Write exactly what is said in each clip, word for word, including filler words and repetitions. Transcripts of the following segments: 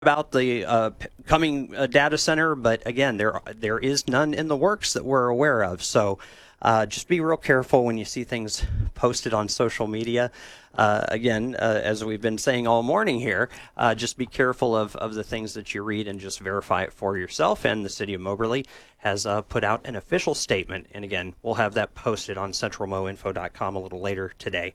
about the uh, p- coming uh, data center, but again, there there is none in the works that we're aware of. So uh, just be real careful when you see things posted on social media. Uh, again, uh, as we've been saying all morning here, uh, just be careful of, of the things that you read and just verify it for yourself. And the city of Moberly has uh, put out an official statement. And again, we'll have that posted on central mo info dot com a little later today.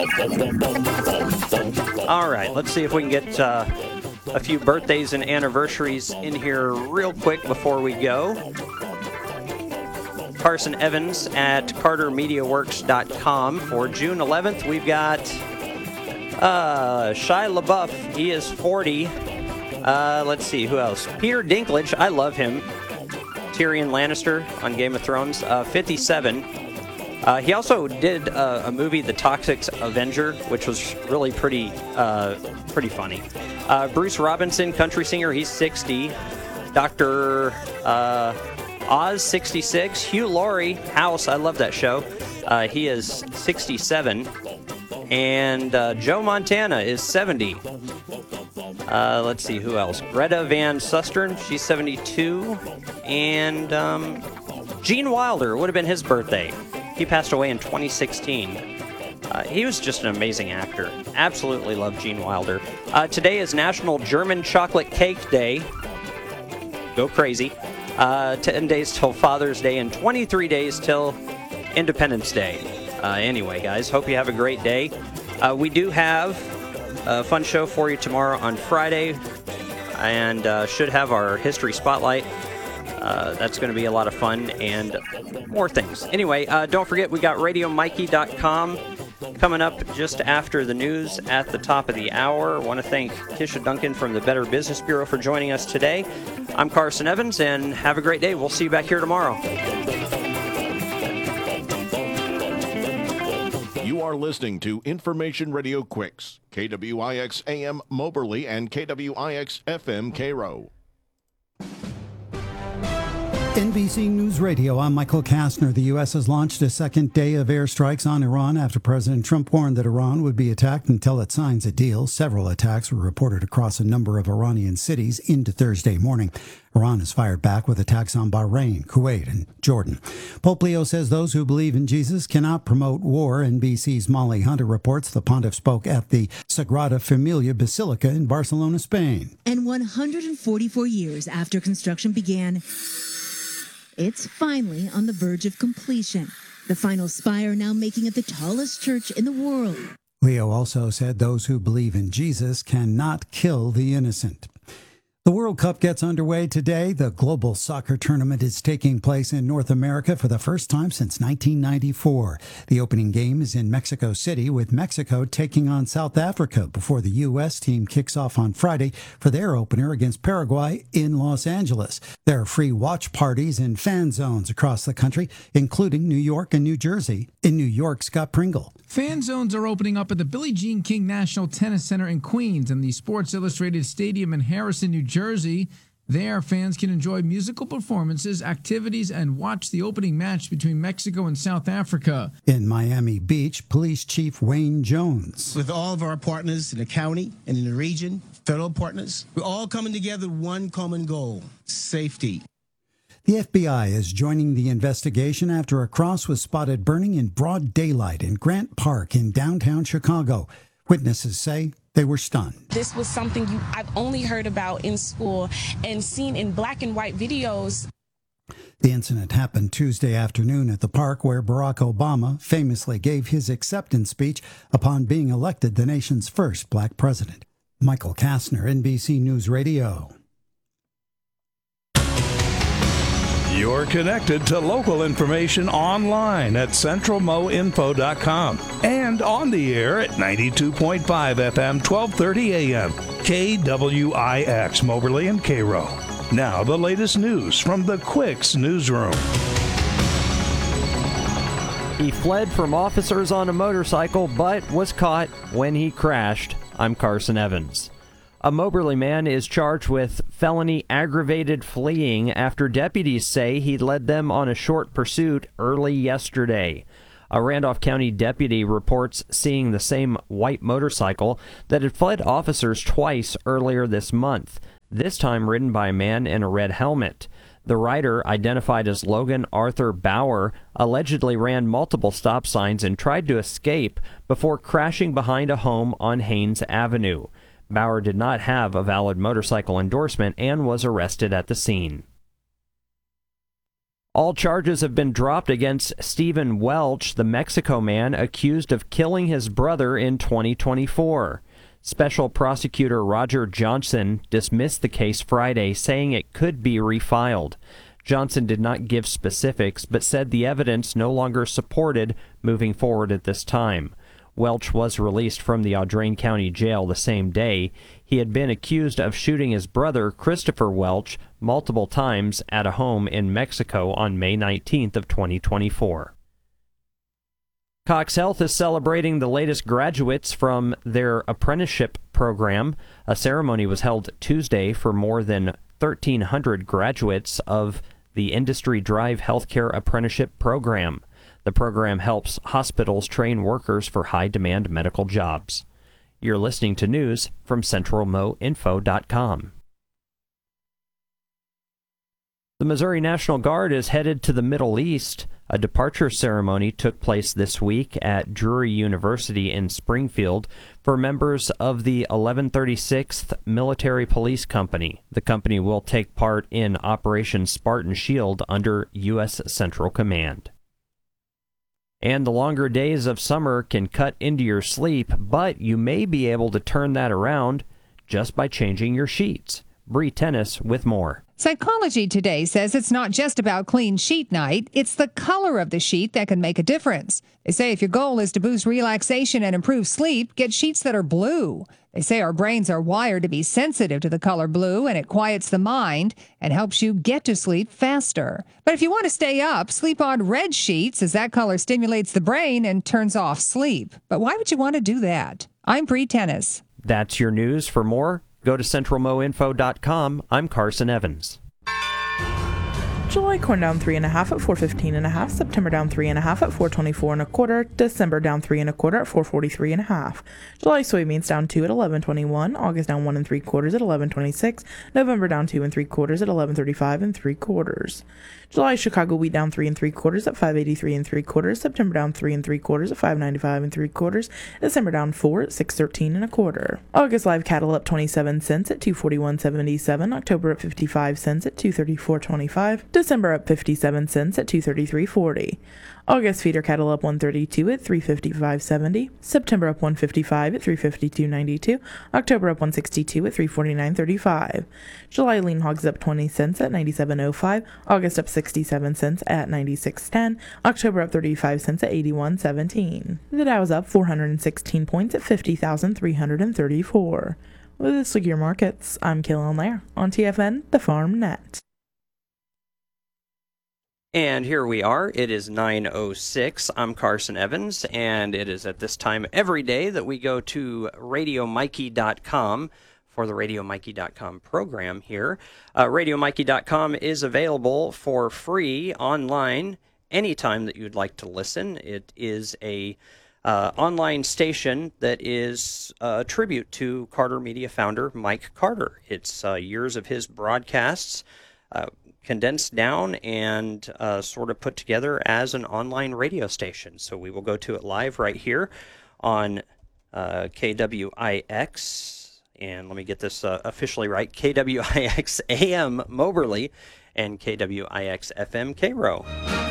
All right, let's see if we can get uh, a few birthdays and anniversaries in here real quick before we go. Carson Evans at carter media works dot com. For June eleventh, we've got uh, Shia LaBeouf. He is forty. Uh, let's see, who else? Peter Dinklage. I love him. Tyrion Lannister on Game of Thrones. Uh, fifty-seven. Uh, he also did uh, a movie, The Toxic Avenger, which was really pretty uh, pretty funny. Uh, Bruce Robinson, country singer, he's sixty. Doctor Uh, Oz, sixty-six. Hugh Laurie, House, I love that show. Uh, he is sixty-seven. And uh, Joe Montana is seventy. Uh, let's see, who else? Greta Van Susteren, she's seventy-two. And um, Gene Wilder, would have been his birthday. He passed away in twenty sixteen. Uh, he was just an amazing actor. Absolutely love Gene Wilder. Uh, today is National German Chocolate Cake Day. Go crazy. Uh, ten days till Father's Day and twenty-three days till Independence Day. Uh, anyway, guys, hope you have a great day. Uh, we do have a fun show for you tomorrow on Friday, and uh, should have our History Spotlight. Uh, that's going to be a lot of fun and more things. Anyway, uh, don't forget we got radio mikey dot com coming up just after the news at the top of the hour. I want to thank Kisha Duncan from the Better Business Bureau for joining us today. I'm Carson Evans, and have a great day. We'll see you back here tomorrow. You are listening to Information Radio Quicks, K W I X A M Moberly and K W I X F M Cairo. N B C News Radio, I'm Michael Kastner. The U S has launched a second day of airstrikes on Iran after President Trump warned that Iran would be attacked until it signs a deal. Several attacks were reported across a number of Iranian cities into Thursday morning. Iran has fired back with attacks on Bahrain, Kuwait, and Jordan. Pope Leo says those who believe in Jesus cannot promote war. N B C's Molly Hunter reports the pontiff spoke at the Sagrada Familia Basilica in Barcelona, Spain. And one hundred forty-four years after construction began, it's finally on the verge of completion. The final spire now making it the tallest church in the world. Leo also said those who believe in Jesus cannot kill the innocent. The World Cup gets underway today. The global soccer tournament is taking place in North America for the first time since nineteen ninety-four. The opening game is in Mexico City, with Mexico taking on South Africa before the U S team kicks off on Friday for their opener against Paraguay in Los Angeles. There are free watch parties and fan zones across the country, including New York and New Jersey. In New York, Scott Pringle. Fan zones are opening up at the Billie Jean King National Tennis Center in Queens and the Sports Illustrated Stadium in Harrison, New Jersey. There, fans can enjoy musical performances, activities, and watch the opening match between Mexico and South Africa. In Miami Beach, Police Chief Wayne Jones. With all of our partners in the county and in the region, federal partners, we're all coming together with one common goal: safety. The F B I is joining the investigation after a cross was spotted burning in broad daylight in Grant Park in downtown Chicago. Witnesses say they were stunned. This was something you, I've only heard about in school and seen in black and white videos. The incident happened Tuesday afternoon at the park where Barack Obama famously gave his acceptance speech upon being elected the nation's first black president. Michael Kastner, N B C News Radio. You're connected to local information online at central mo info dot com and on the air at ninety-two point five F M, twelve thirty A M, K W I X, Moberly and Cairo. Now the latest news from the Quicks newsroom. He fled from officers on a motorcycle but was caught when he crashed. I'm Carson Evans. A Moberly man is charged with felony aggravated fleeing after deputies say he led them on a short pursuit early yesterday. A Randolph County deputy reports seeing the same white motorcycle that had fled officers twice earlier this month. this time ridden by a man in a red helmet. The rider, identified as Logan Arthur Bauer, allegedly ran multiple stop signs and tried to escape before crashing behind a home on Haynes Avenue. Bauer did not have a valid motorcycle endorsement and was arrested at the scene. All charges have been dropped against Stephen Welch, the Mexico man accused of killing his brother in twenty twenty-four. Special Prosecutor Roger Johnson dismissed the case Friday, saying it could be refiled. Johnson did not give specifics, but said the evidence no longer supported moving forward at this time. Welch was released from the Audrain County Jail the same day. He had been accused of shooting his brother, Christopher Welch, multiple times at a home in Mexico on May nineteenth of twenty twenty-four. Cox Health is celebrating the latest graduates from their apprenticeship program. A ceremony was held Tuesday for more than thirteen hundred graduates of the Industry Drive Healthcare Apprenticeship Program. The program helps hospitals train workers for high-demand medical jobs. You're listening to news from Central Mo Info dot com. The Missouri National Guard is headed to the Middle East. A departure ceremony took place this week at Drury University in Springfield for members of the eleven thirty-sixth Military Police Company. The company will take part in Operation Spartan Shield under U S Central Command. And the longer days of summer can cut into your sleep, but you may be able to turn that around just by changing your sheets. Bree Tennis with more. Psychology Today says it's not just about clean sheet night, it's the color of the sheet that can make a difference. They say if your goal is to boost relaxation and improve sleep, get sheets that are blue. They say our brains are wired to be sensitive to the color blue, and it quiets the mind and helps you get to sleep faster. But if you want to stay up, sleep on red sheets, as that color stimulates the brain and turns off sleep. But why would you want to do that? I'm Bree Tennis. That's your news. For more, go to Central Mo Info dot com. I'm Carson Evans. July corn down three and a half at four fifteen and a half. September down three and a half at four twenty-four and a quarter. December down three and a quarter at four forty-three and a half. July soybeans down two at eleven twenty-one. August down one and three quarters at eleven twenty-six. November down two and three quarters at eleven thirty-five and three quarters. July Chicago wheat down three and three quarters at five eighty-three and three quarters. September down three and three quarters at five ninety-five and three quarters. December down four at six thirteen and a quarter. August live cattle up twenty-seven cents at two forty-one seventy-seven. October up fifty-five cents at two thirty-four twenty-five. December up fifty-seven cents at two thirty-three forty. August feeder cattle up one thirty-two at three fifty-five seventy. September up one fifty-five at three fifty-two ninety-two. October up one sixty-two at three forty-nine thirty-five. July lean hogs up twenty cents at ninety-seven oh five. August up sixty-seven cents at ninety-six ten. October up thirty-five cents at eighty-one seventeen. The Dow is up four hundred sixteen points at fifty thousand three hundred thirty-four. With this look at your markets, I'm Kaylin Lair on T F N, the Farm Net. And here we are. It is nine oh six. I'm Carson Evans, and it is at this time every day that we go to radio mikey dot com for the radio mikey dot com program here. Uh, radio mikey dot com is available for free online anytime that you'd like to listen. It is a uh, online station that is a tribute to Carter Media founder Mike Carter. It's uh, years of his broadcasts Uh, condensed down and uh, sort of put together as an online radio station. So we will go to it live right here on uh, K W I X, and let me get this uh, officially right, K W I X A M Moberly and K W I X F M Cairo.